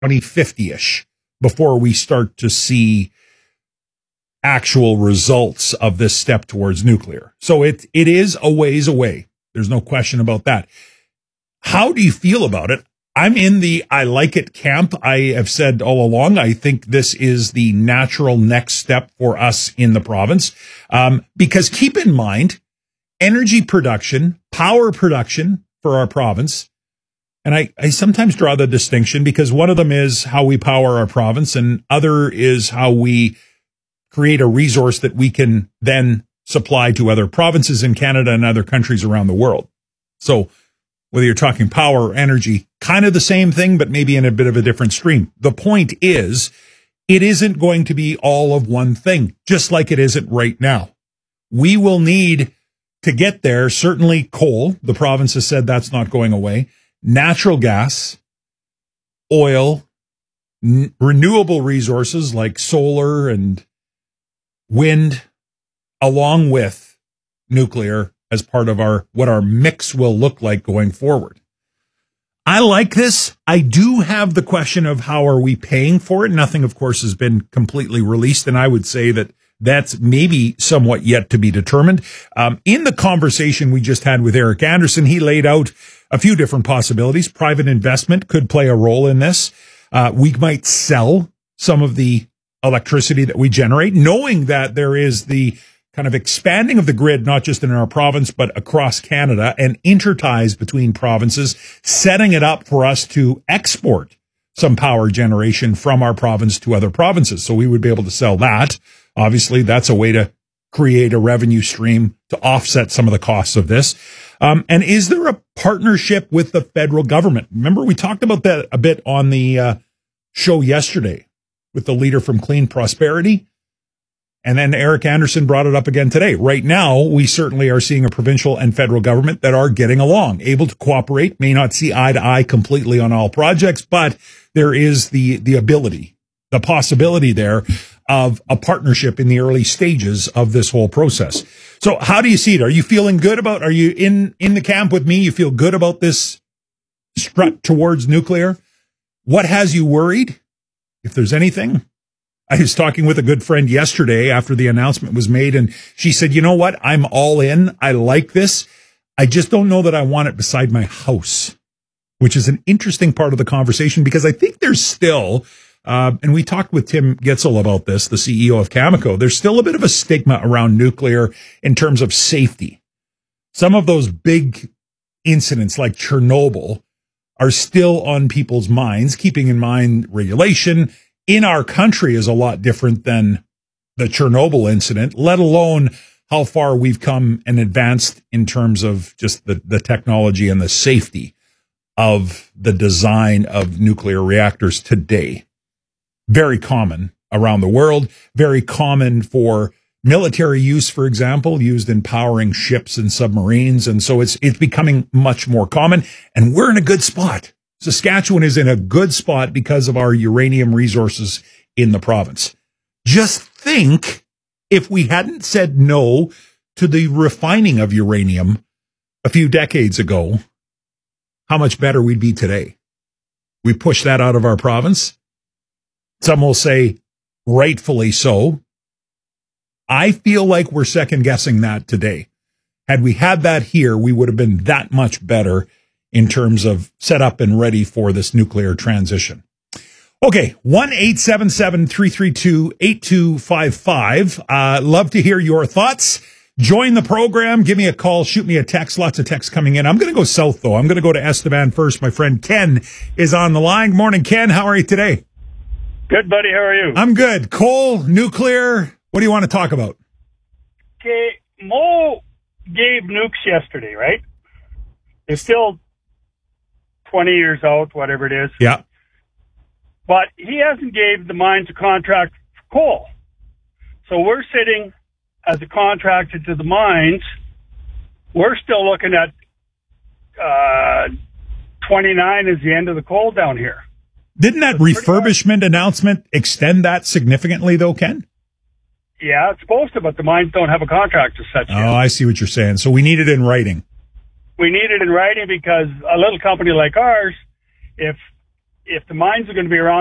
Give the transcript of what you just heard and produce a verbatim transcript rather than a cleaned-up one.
twenty fifty-ish before we start to see actual results of this step towards nuclear. So it it is a ways away. There's no question about that. How do you feel about it? I'm in the I like it camp. I have said all along, I think this is the natural next step for us in the province. Um, because keep in mind, energy production, power production for our province, and I, I sometimes draw the distinction because one of them is how we power our province and other is how we create a resource that we can then supply to other provinces in Canada and other countries around the world. So whether you're talking power or energy, kind of the same thing, but maybe in a bit of a different stream. The point is, it isn't going to be all of one thing, just like it isn't right now. We will need to get there, certainly coal. The province has said that's not going away. Natural gas, oil, n- renewable resources like solar and wind, along with nuclear as part of our what our mix will look like going forward. I like this. I do have the question of how are we paying for it? Nothing, of course, has been completely released, and I would say that that's maybe somewhat yet to be determined. Um, in the conversation we just had with Eric Anderson, he laid out a few different possibilities. Private investment could play a role in this. Uh, we might sell some of the electricity that we generate, knowing that there is the kind of expanding of the grid, not just in our province, but across Canada and interties between provinces, setting it up for us to export some power generation from our province to other provinces. So we would be able to sell that. Obviously, that's a way to create a revenue stream to offset some of the costs of this. Um, and is there a partnership with the federal government? Remember, we talked about that a bit on the uh, show yesterday with the leader from Clean Prosperity. And then Eric Anderson brought it up again today. Right now, we certainly are seeing a provincial and federal government that are getting along, able to cooperate, may not see eye to eye completely on all projects, but there is the, the ability, the possibility there of a partnership in the early stages of this whole process. So how do you see it? Are you feeling good about, are you in, in the camp with me? You feel good about this strut towards nuclear? What has you worried? If there's anything. I was talking with a good friend yesterday after the announcement was made, and she said, you know what? I'm all in. I like this. I just don't know that I want it beside my house, which is an interesting part of the conversation because I think there's still, uh, and we talked with Tim Gitzel about this, the C E O of Cameco, there's still a bit of a stigma around nuclear in terms of safety. Some of those big incidents like Chernobyl are still on people's minds, keeping in mind regulation in our country is a lot different than the Chernobyl incident, let alone how far we've come and advanced in terms of just the, the technology and the safety of the design of nuclear reactors today. Very common around the world, very common for military use, for example, used in powering ships and submarines. And so it's, it's becoming much more common, and we're in a good spot. Saskatchewan is in a good spot because of our uranium resources in the province. Just think if we hadn't said no to the refining of uranium a few decades ago, how much better we'd be today. We pushed that out of our province. Some will say rightfully so. I feel like we're second guessing that today. Had we had that here, we would have been that much better in terms of set up and ready for this nuclear transition. Okay, one eight seven seven, three three two, eight two five five. Uh, love to hear your thoughts. Join the program. Give me a call. Shoot me a text. Lots of texts coming in. I'm going to go south, though. I'm going to go to Estevan first. My friend Ken is on the line. Morning, Ken. How are you today? Good, buddy. How are you? I'm good. Coal, nuclear. What do you want to talk about? Okay, Mo gave nukes yesterday, right? They're still twenty years out, whatever it is. Yeah. But he hasn't gave the mines a contract for coal. So we're sitting as a contractor to the mines. We're still looking at uh, twenty-nine as the end of the coal down here. Didn't that refurbishment announcement extend that significantly, though, Ken? Yeah, it's supposed to, but the mines don't have a contract as such yet. Oh, I see what you're saying. So we need it in writing. We need it in writing because a little company like ours, if if the mines are going to be around